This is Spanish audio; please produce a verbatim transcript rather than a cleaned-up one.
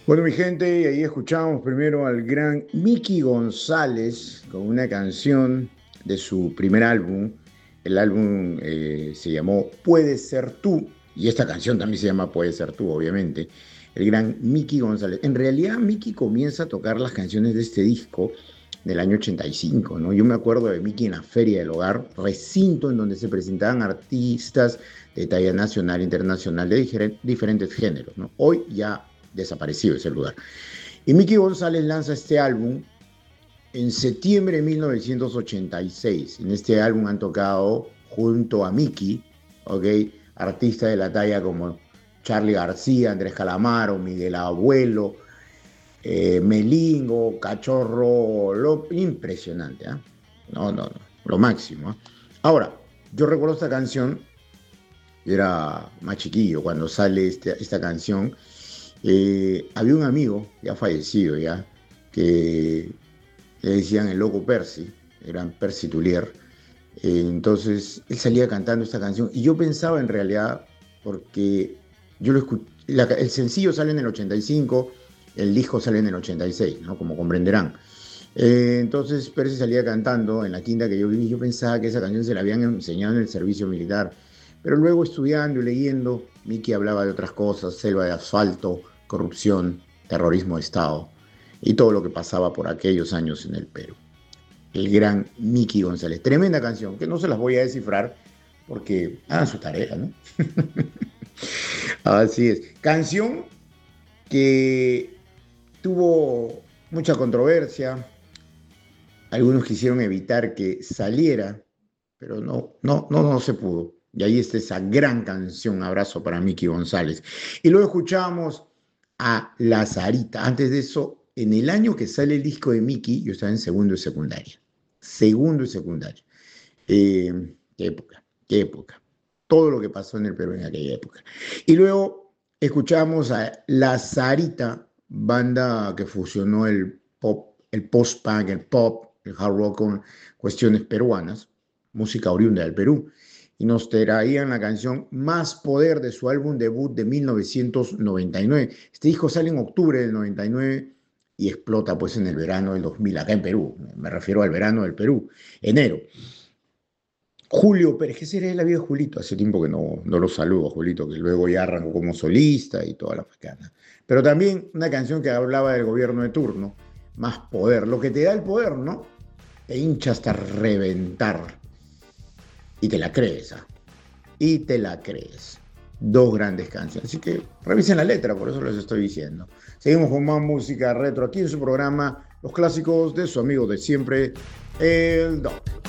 Bueno, mi gente, ahí escuchamos primero al gran Mickey González con una canción de su primer álbum. El álbum eh, se llamó Puede ser tú, y esta canción también se llama Puede ser tú, obviamente. El gran Mickey González. En realidad, Mickey comienza a tocar las canciones de este disco del año ochenta y cinco, ¿no? Yo me acuerdo de Mickey en la Feria del Hogar, recinto en donde se presentaban artistas de talla nacional e internacional de difer- diferentes géneros, ¿no? Hoy ya desaparecido ese lugar. Y Mickey González lanza este álbum en septiembre de mil novecientos ochenta y seis. En este álbum han tocado junto a Mickey, ¿ok? Artistas de la talla como Charly García, Andrés Calamaro, Miguel Abuelo, eh, Melingo, Cachorro, lo impresionante, ¿eh? No, no, no, lo máximo, ¿eh? Ahora, yo recuerdo esta canción, yo era más chiquillo cuando sale este, esta canción. Eh, había un amigo, ya fallecido ya, que le decían el loco Percy, eran Percy Tulier. Eh, entonces él salía cantando esta canción y yo pensaba en realidad, porque yo lo escuché, la- el sencillo sale en el ochenta y cinco, el disco sale en el ochenta y seis, ¿no? Como comprenderán. Eh, entonces Percy salía cantando en la quinta que yo viví. Yo pensaba que esa canción se la habían enseñado en el servicio militar, pero luego estudiando y leyendo, Mickey hablaba de otras cosas: selva de asfalto, corrupción, terrorismo de Estado y todo lo que pasaba por aquellos años en el Perú. El gran Mickey González. Tremenda canción, que no se las voy a descifrar porque hagan su tarea, ¿no? Así es. Canción que tuvo mucha controversia. Algunos quisieron evitar que saliera, pero no, no, no, no se pudo. Y ahí está esa gran canción, Abrazo para Mickey González. Y luego escuchamos a La Sarita. Antes de eso, en el año que sale el disco de Mickey, yo estaba en segundo y secundaria. Segundo y secundaria. Eh, qué época, qué época. Todo lo que pasó en el Perú en aquella época. Y luego escuchamos a La Sarita, banda que fusionó el pop, el post-punk, el pop, el hard rock con cuestiones peruanas, música oriunda del Perú. Y nos traían la canción Más Poder de su álbum debut de mil novecientos noventa y nueve. Este disco sale en octubre del noventa y nueve y explota pues en el verano del dos mil, acá en Perú. Me refiero al verano del Perú, enero. Julio Pérez, ¿qué sería de la vida de Julito? Hace tiempo que no, no lo saludo, Julito, que luego ya arrancó como solista y toda la facana. Pero también una canción que hablaba del gobierno de turno, Más Poder. Lo que te da el poder, ¿no? Te hincha hasta reventar. Y te la crees, ¿ah? Y te la crees. Dos grandes canciones. Así que revisen la letra, por eso les estoy diciendo. Seguimos con más música retro aquí en su programa Los Clásicos de su amigo de siempre, el Doc.